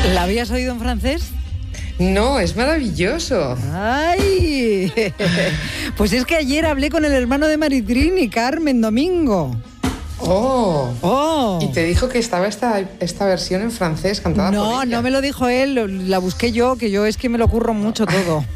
¿La habías oído en francés? No, es maravilloso. ¡Ay! Pues es que ayer hablé con el hermano de Maritrini, Carmen Domingo. Oh. Y te dijo que estaba esta versión en francés cantada por ella. No me lo dijo él, la busqué yo, que yo es que me lo curro mucho todo.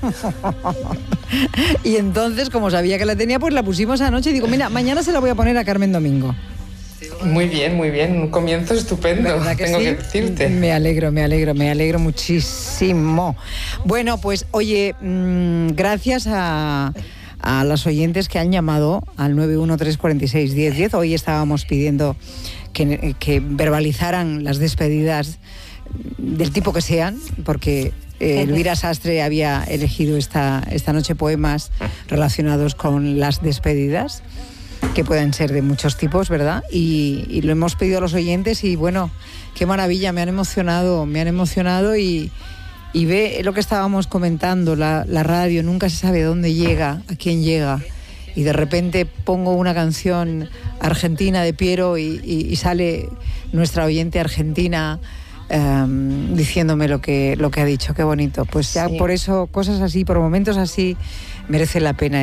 Y entonces, como sabía que la tenía, pues la pusimos anoche y digo, mira, mañana se la voy a poner a Carmen Domingo. Muy bien, un comienzo estupendo, tengo que decirte. Me alegro muchísimo. Bueno, pues oye, gracias a los oyentes que han llamado al 913461010. Hoy estábamos pidiendo que verbalizaran las despedidas del tipo que sean, porque Elvira Sastre había elegido esta noche poemas relacionados con las despedidas, que pueden ser de muchos tipos, ¿verdad? Y lo hemos pedido a los oyentes y bueno, qué maravilla, me han emocionado y ve lo que estábamos comentando, la radio nunca se sabe dónde llega, a quién llega, y de repente pongo una canción argentina de Piero y sale nuestra oyente argentina diciéndome lo que ha dicho. Qué bonito. Pues ya sí. Por eso, cosas así, por momentos así, merece la pena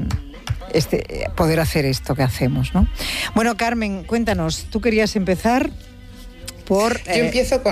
poder hacer esto que hacemos, ¿no? Bueno, Carmen, cuéntanos, tú querías empezar por... Yo empiezo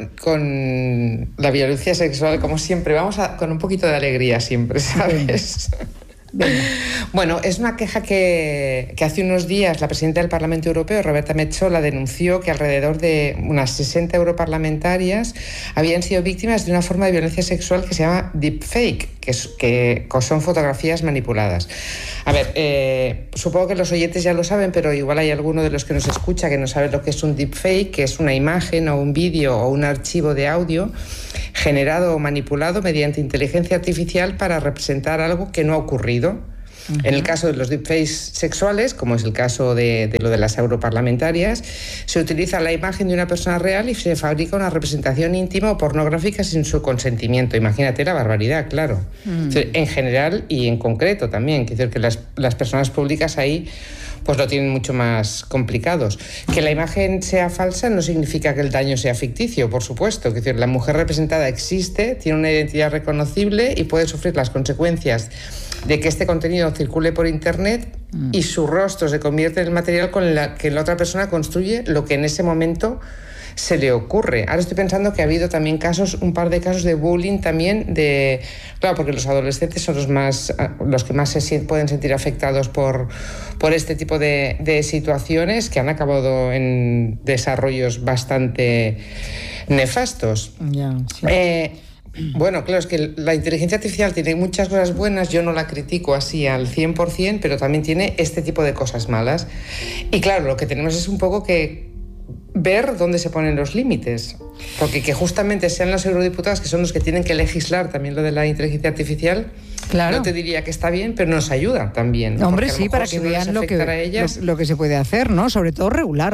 con la violencia sexual, como siempre, con un poquito de alegría siempre, ¿sabes? Venga. Bueno, es una queja que hace unos días la presidenta del Parlamento Europeo, Roberta Metsola, denunció que alrededor de unas 60 europarlamentarias habían sido víctimas de una forma de violencia sexual que se llama deepfake, que son fotografías manipuladas. A ver, supongo que los oyentes ya lo saben, pero igual hay alguno de los que nos escucha que no sabe lo que es un deepfake, que es una imagen o un vídeo o un archivo de audio generado o manipulado mediante inteligencia artificial para representar algo que no ha ocurrido. Uh-huh. En el caso de los deepfakes sexuales, como es el caso de lo de las europarlamentarias, se utiliza la imagen de una persona real y se fabrica una representación íntima o pornográfica sin su consentimiento. Imagínate la barbaridad, claro. En general y en concreto también. Quiero decir que las personas públicas ahí pues lo tienen mucho más complicados. Que la imagen sea falsa no significa que el daño sea ficticio, por supuesto. Es decir, la mujer representada existe, tiene una identidad reconocible y puede sufrir las consecuencias de que este contenido circule por internet y su rostro se convierte en el material con el que la otra persona construye lo que en ese momento se le ocurre. Ahora estoy pensando que ha habido también un par de casos de bullying también, claro, porque los adolescentes son los que más se pueden sentir afectados por este tipo de situaciones que han acabado en desarrollos bastante nefastos. Sí. Bueno, claro, es que la inteligencia artificial tiene muchas cosas buenas, yo no la critico así al 100%, pero también tiene este tipo de cosas malas. Y claro, lo que tenemos es un poco que ver dónde se ponen los límites, porque que justamente sean los eurodiputados que son los que tienen que legislar también lo de la inteligencia artificial, claro. No te diría que está bien, pero nos ayuda también, ¿no? Hombre, sí, para que vean lo que se puede hacer, ¿no? Sobre todo regular,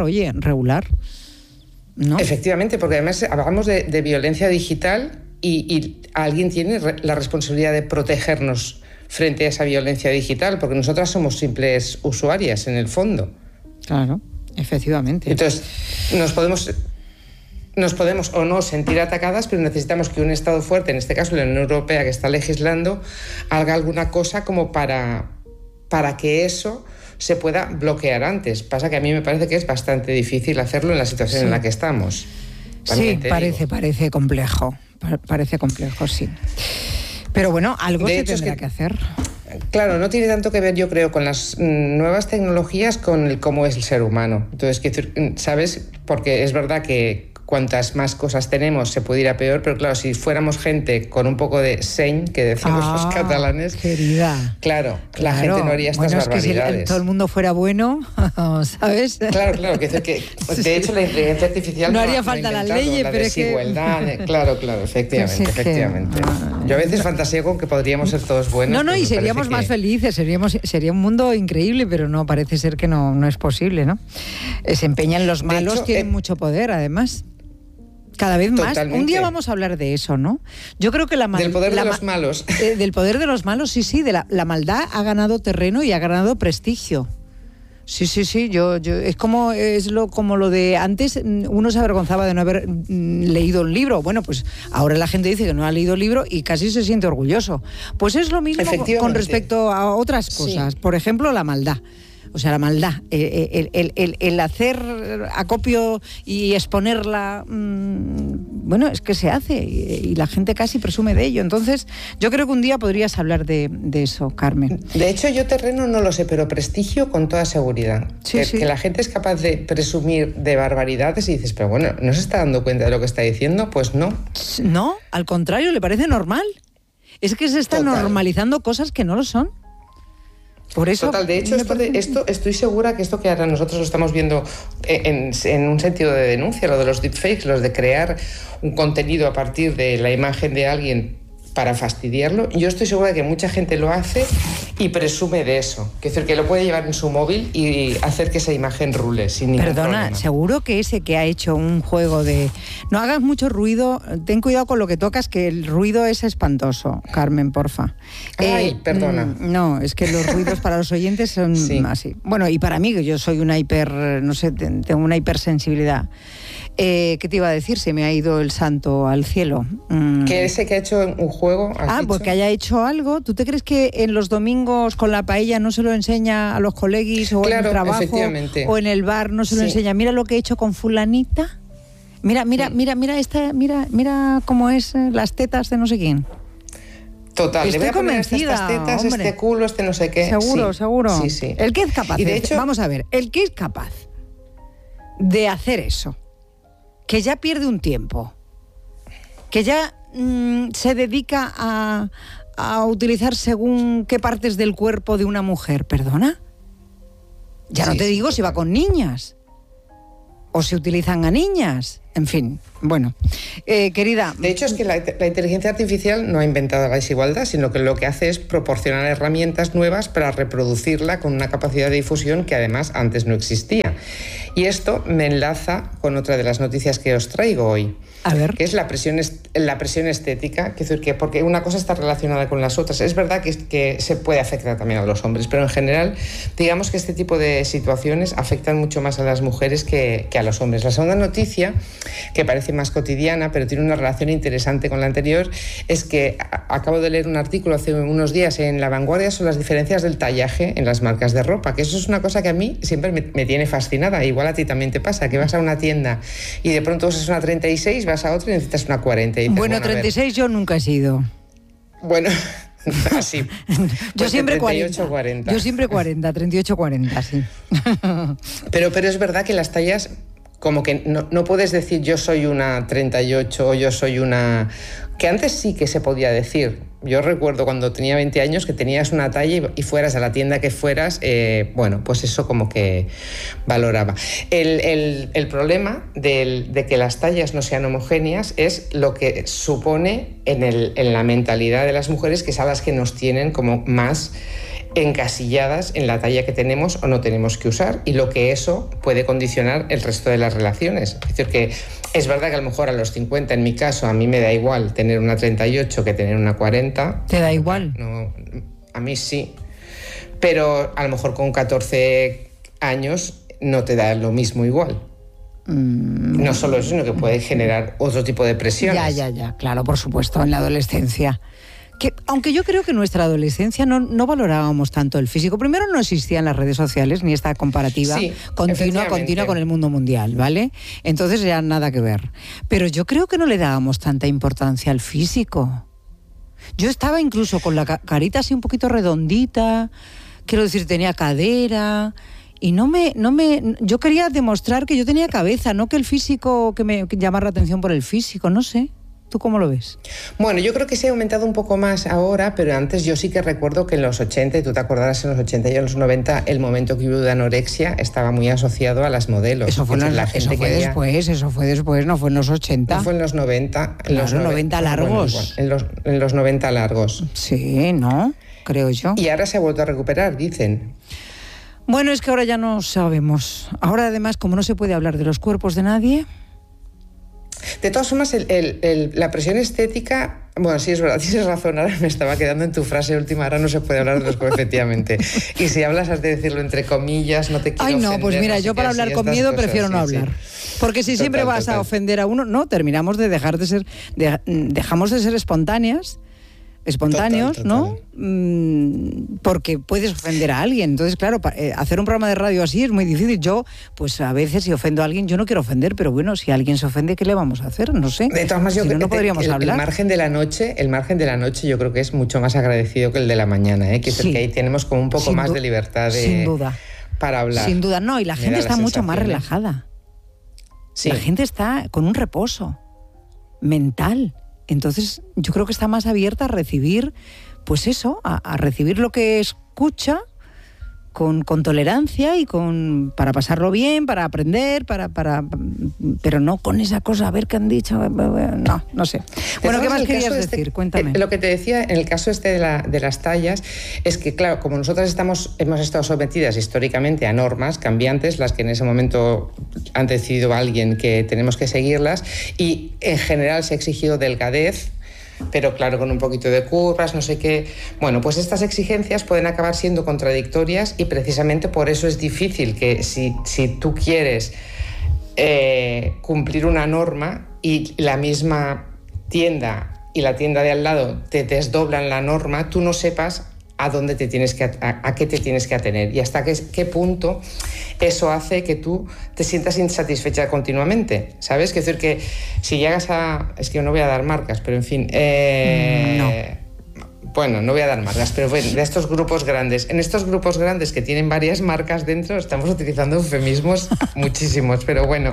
¿no? Efectivamente, porque además hablamos de violencia digital y alguien tiene la responsabilidad de protegernos frente a esa violencia digital, porque nosotras somos simples usuarias en el fondo. Claro. Efectivamente. Entonces, nos podemos o no sentir atacadas, pero necesitamos que un Estado fuerte, en este caso la Unión Europea que está legislando, haga alguna cosa como para que eso se pueda bloquear antes. Pasa que a mí me parece que es bastante difícil hacerlo en la situación en la que estamos. Sí, parece complejo. Parece complejo, sí. Pero bueno, algo se tendrá que hacer. Claro, no tiene tanto que ver, yo creo, con las nuevas tecnologías, con cómo es el ser humano. Entonces, ¿sabes? Porque es verdad que cuantas más cosas tenemos se puede ir a peor, pero claro, si fuéramos gente con un poco de seny, que decimos los catalanes, querida. Claro, la gente no haría estas barbaridades. Que si todo el mundo fuera bueno, ¿sabes? Claro, que de hecho la inteligencia artificial no haría falta las leyes, la pero desigualdad, es que... Claro, efectivamente. Yo a veces fantaseo con que podríamos ser todos buenos. No, y seríamos más felices, sería un mundo increíble, pero no, parece ser que no es posible, ¿no? Se empeñan los malos, hecho, tienen mucho poder, además. Cada vez más. Totalmente. Un día vamos a hablar de eso, ¿no? Yo creo que del poder de los malos. Del poder de los malos, sí. La maldad ha ganado terreno y ha ganado prestigio. Sí, yo como lo de antes, uno se avergonzaba de no haber leído un libro. Bueno, pues ahora la gente dice que no ha leído el libro y casi se siente orgulloso. Pues es lo mismo con respecto a otras cosas. Sí. Por ejemplo, la maldad. O sea, la maldad, el hacer acopio y exponerla, bueno, es que se hace y la gente casi presume de ello. Entonces, yo creo que un día podrías hablar de eso, Carmen. De hecho, yo terreno no lo sé, pero prestigio con toda seguridad. Sí. Que la gente es capaz de presumir de barbaridades y dices, pero bueno, ¿no se está dando cuenta de lo que está diciendo? Pues no. No, al contrario, le parece normal. Es que se están normalizando cosas que no lo son. Por eso, total, de hecho, esto estoy segura que esto que ahora nosotros lo estamos viendo en un sentido de denuncia, lo de los deepfakes, los de crear un contenido a partir de la imagen de alguien para fastidiarlo, yo estoy segura de que mucha gente lo hace y presume de eso. Es decir, que lo puede llevar en su móvil y hacer que esa imagen rule sin ningún problema. Perdona, seguro que ese que ha hecho un juego de no hagas mucho ruido, ten cuidado con lo que tocas, que el ruido es espantoso, Carmen, porfa. Ay, perdona. No, es que los ruidos para los oyentes son así. Bueno, y para mí, que yo soy tengo una hipersensibilidad. ¿Qué te iba a decir? Se me ha ido el santo al cielo. Que ese que ha hecho un juego... Pues que haya hecho algo. ¿Tú te crees que en los domingos con la paella no se lo enseña a los coleguis o en el trabajo o en el bar no se lo enseña? Mira lo que he hecho con fulanita. Mira cómo es las tetas de no sé quién. Total, estoy le voy a poner convencida, estas tetas, hombre. Este culo, este no sé qué. Seguro. Sí. El que es capaz, y de hecho, vamos a ver, el que es capaz de hacer eso, que ya pierde un tiempo, que ya se dedica a utilizar según qué partes del cuerpo de una mujer, ¿perdona? Ya no te digo si va con niñas o si utilizan a niñas, en fin, bueno. Querida... De hecho, es que la inteligencia artificial no ha inventado la desigualdad, sino que lo que hace es proporcionar herramientas nuevas para reproducirla con una capacidad de difusión que además antes no existía. Y esto me enlaza con otra de las noticias que os traigo hoy. A ver. Que es la presión estética, que decir que porque una cosa está relacionada con las otras. Es verdad que se puede afectar también a los hombres, pero en general, digamos que este tipo de situaciones afectan mucho más a las mujeres que a los hombres. La segunda noticia, que parece más cotidiana, pero tiene una relación interesante con la anterior, es que acabo de leer un artículo hace unos días en La Vanguardia sobre las diferencias del tallaje en las marcas de ropa, que eso es una cosa que a mí siempre me tiene fascinada. Igual a ti también te pasa, que vas a una tienda y de pronto usas una 36, vas a otra y necesitas una 40. Y dices, bueno, 36 yo nunca he sido. Bueno, así. Pues yo siempre 38, 40. Yo siempre 40, 38, 40, sí. Pero es verdad que las tallas, como que no puedes decir yo soy una 38 o yo soy una... Que antes sí que se podía decir. Yo recuerdo cuando tenía 20 años que tenías una talla y fueras a la tienda que fueras, bueno, pues eso como que valoraba. El problema de que las tallas no sean homogéneas es lo que supone en la mentalidad de las mujeres, que son las que nos tienen como más encasilladas en la talla que tenemos o no tenemos que usar, y lo que eso puede condicionar el resto de las relaciones. Es decir, que es verdad que a lo mejor a los 50, en mi caso, a mí me da igual tener una 38 que tener una 40. ¿Te da igual? No, a mí sí. Pero a lo mejor con 14 años no te da lo mismo igual. No solo eso, sino que puede generar otro tipo de presiones. Ya, claro, por supuesto, en la adolescencia. Que, aunque yo creo que en nuestra adolescencia no valorábamos tanto el físico. Primero, no existían las redes sociales ni esta comparativa continua con el mundo mundial, ¿vale? Entonces ya nada que ver. Pero yo creo que no le dábamos tanta importancia al físico. Yo estaba incluso con la carita así un poquito redondita, quiero decir, tenía cadera, y yo quería demostrar que yo tenía cabeza, no que el físico, que llamar la atención por el físico, no sé. ¿Tú cómo lo ves? Bueno, yo creo que se ha aumentado un poco más ahora, pero antes yo sí que recuerdo que en los 80, y tú te acordarás en los 80 y en los 90, el momento que hubo de anorexia estaba muy asociado a las modelos. Eso fue después, no fue en los 80. No fue en los 90. En los 90 largos. Bueno, en los 90 largos. Sí, ¿no? Creo yo. Y ahora se ha vuelto a recuperar, dicen. Bueno, es que ahora ya no sabemos. Ahora además, como no se puede hablar de los cuerpos de nadie... De todas formas, la presión estética... Bueno, sí, es verdad, tienes razón, ahora me estaba quedando en tu frase última, ahora no se puede hablar de los efectivamente. Y si hablas, has de decirlo entre comillas, no te quiero ofender. Ay, no, pues mira, yo para hablar con miedo cosas, prefiero no hablar. Porque si siempre vas a ofender a uno, no, terminamos de dejamos de ser espontáneos, ¿no? Porque puedes ofender a alguien. Entonces, claro, hacer un programa de radio así es muy difícil. Yo, pues a veces si ofendo a alguien, yo no quiero ofender, pero bueno, si alguien se ofende, ¿qué le vamos a hacer? No sé. De todas maneras, yo creo que no podríamos hablar. El margen de la noche yo creo que es mucho más agradecido que el de la mañana, ¿eh? Que es el que ahí tenemos como un poco más de libertad sin duda. Para hablar. Sin duda, no, y la gente está mucho más relajada. Sí. La gente está con un reposo mental. Entonces, yo creo que está más abierta a recibir, pues eso, a recibir lo que escucha con tolerancia y para pasarlo bien, para aprender, pero no con esa cosa, a ver qué han dicho, no sé. Bueno, ¿qué más querías decir? Cuéntame. Lo que te decía, en el caso de las tallas, es que, claro, como nosotras hemos estado sometidas históricamente a normas cambiantes, las que en ese momento han decidido alguien que tenemos que seguirlas, y en general se ha exigido delgadez, pero claro, con un poquito de curvas, no sé qué. Bueno, pues estas exigencias pueden acabar siendo contradictorias y precisamente por eso es difícil que si tú quieres cumplir una norma y la misma tienda y la tienda de al lado te desdoblan la norma, tú no sepas a dónde te tienes a qué te tienes que atener y hasta qué punto eso hace que tú te sientas insatisfecha continuamente, ¿sabes? Es decir, que si llegas es que no voy a dar marcas, pero en fin... No. Bueno, no voy a dar marcas, pero bueno, de estos grupos grandes. En estos grupos grandes que tienen varias marcas dentro, estamos utilizando eufemismos muchísimos, pero bueno.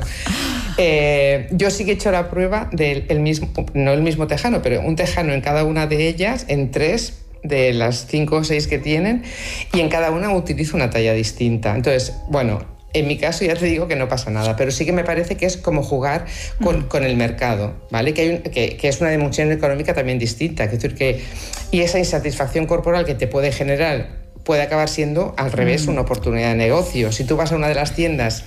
Yo sí que he hecho la prueba del mismo, no el mismo tejano, pero un tejano en cada una de ellas, en 3 de las 5 o 6 que tienen, y en cada una utilizo una talla distinta. Entonces, bueno, en mi caso ya te digo que no pasa nada, pero sí que me parece que es como jugar con el mercado, ¿vale? Que es una dimensión económica también distinta, es decir, y esa insatisfacción corporal que te puede generar puede acabar siendo al revés una oportunidad de negocio. Si tú vas a una de las tiendas